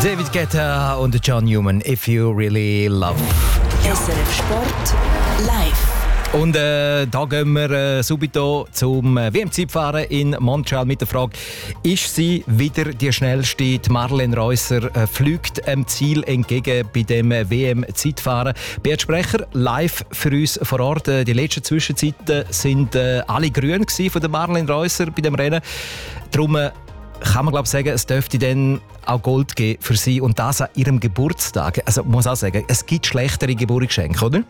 David Guetta und John Newman, If You Really Love. SRF Sport live. Und da gehen wir subito zum WM-Zeitfahren in Montreal mit der Frage, ist sie wieder die schnellste? Die Marlene Reusser fliegt dem Ziel entgegen bei dem WM-Zeitfahren. Beat Sprecher, live für uns vor Ort. Die letzten Zwischenzeiten sind alle grün von der Marlene Reusser bei dem Rennen. Darum kann man sagen, es dürfte dann auch Gold geben für sie und das an ihrem Geburtstag. Also ich muss auch sagen, es gibt schlechtere Geburtsgeschenke, oder?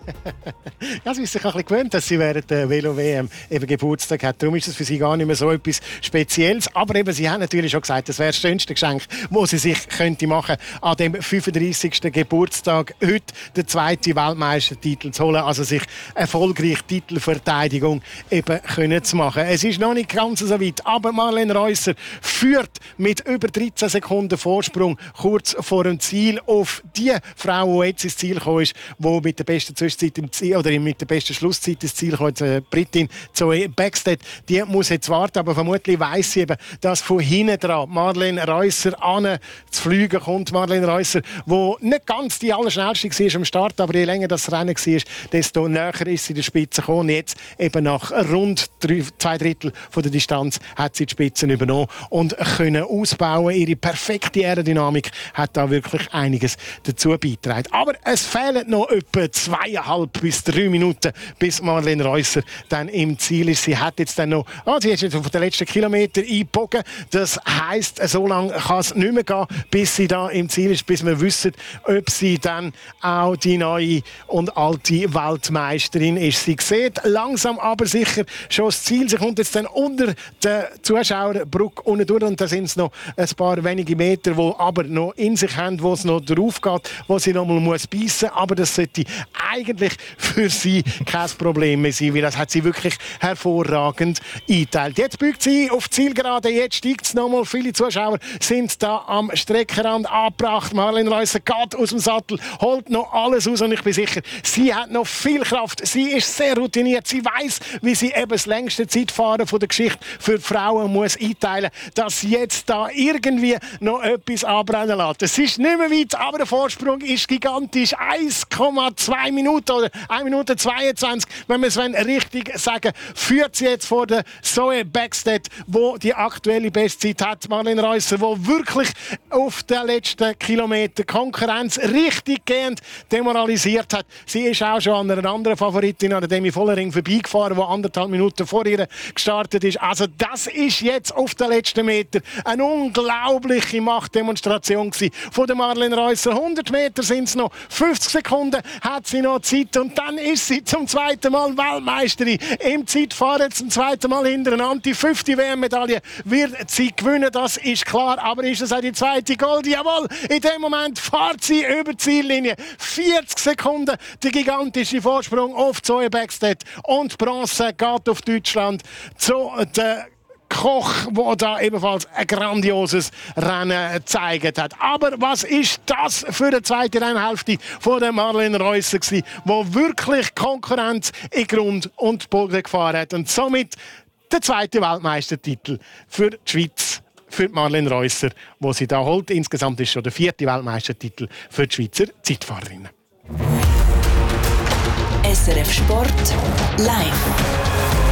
Ja, sie ist sich ein bisschen gewöhnt, dass sie während der Velo-WM eben Geburtstag hat. Darum ist es für sie gar nicht mehr so etwas Spezielles. Aber eben, sie haben natürlich schon gesagt, das wäre das schönste Geschenk, das sie sich könnte machen an dem 35. Geburtstag, heute den zweiten Weltmeistertitel zu holen. Also sich erfolgreich Titelverteidigung eben können zu machen. Es ist noch nicht ganz so weit, aber Marlene Reusser führt mit über 13 Sekunden Vorsprung kurz vor dem Ziel auf die Frau, die jetzt ins Ziel gekommen ist, die mit der besten Zwischenzeit im Ziel, oder mit der besten Schlusszeit ins Ziel kommt, die Britin Zoe Bäckstedt. Die muss jetzt warten, aber vermutlich weiss sie eben, dass von hinten dran Marlene Reusser an zu fliegen kommt. Marlene Reusser, die nicht ganz die allerschnellste war am Start, aber je länger das Rennen war, desto näher ist sie der Spitze gekommen. Und jetzt eben nach rund 2/3 von der Distanz hat sie die Spitzen übernommen und können ausbauen. Ihre perfekte Aerodynamik hat da wirklich einiges dazu beigetragen. Aber es fehlen noch etwa 2,5 bis 3 Minuten, bis Marlene Reusser dann im Ziel ist. Sie hat jetzt dann noch, sie ist jetzt auf den letzten Kilometer eingebogen. Das heisst, so lange kann es nicht mehr gehen, bis sie da im Ziel ist, bis wir wissen, ob sie dann auch die neue und alte Weltmeisterin ist. Sie sieht langsam aber sicher schon das Ziel. Sie kommt jetzt dann unter der Zuschauerbrücke unten durch und da sind es noch ein paar wenige Meter, die aber noch in sich haben, wo es noch drauf geht, wo sie noch mal beißen muss. Aber das sollte eigentlich für sie kein Problem mehr sein, weil das hat sie wirklich hervorragend eingeteilt. Jetzt biegt sie auf die Zielgerade, jetzt steigt es nochmal. Viele Zuschauer sind da am Streckenrand angebracht. Marlene Reusser geht aus dem Sattel, holt noch alles aus und ich bin sicher, sie hat noch viel Kraft. Sie ist sehr routiniert. Sie weiß, wie sie eben das längste Zeitfahren von der Geschichte für Frauen muss einteilen, dass sie jetzt da irgendwie noch etwas anbrennen lässt. Es ist nicht mehr weit, aber der Vorsprung ist gigantisch. 1,2 Minuten oder 1 Minute 22, wenn wir es richtig sagen, führt sie jetzt vor der Zoe Bäckstedt, wo die aktuelle Bestzeit hat. Marlene Reusser, die wirklich auf den letzten Kilometer Konkurrenz richtig gehend demoralisiert hat. Sie ist auch schon an einer anderen Favoritin, an der Demi Vollering, vorbeigefahren, die 1,5 Minuten vor ihr gestartet ist. Also das ist jetzt auf den letzten Meter eine unglaubliche Machtdemonstration von der Marlene Reusser. 100 Meter sind es noch, 50 Sekunden hat sie noch Zeit und dann ist sie zum zweiten Mal Weltmeisterin im Zeitfahren, zum zweiten Mal hintereinander. Die 5. WM-Medaille wird sie gewinnen, das ist klar, aber ist es auch die zweite Gold? Jawohl, in dem Moment fährt sie über die Ziellinie. 40 Sekunden, der gigantische Vorsprung auf Zoe Bäckstedt und Bronze geht auf Deutschland zu der Koch, der da ebenfalls ein grandioses Rennen gezeigt hat. Aber was ist das für eine zweite Rennhälfte von der Marlene Reusser gewesen, wo wirklich Konkurrenz in Grund und Boden gefahren hat und somit der zweite Weltmeistertitel für die Schweiz, für Marlene Reusser, wo sie da holt. Insgesamt ist schon der 4. Weltmeistertitel für die Schweizer Zeitfahrerinnen. SRF Sport live.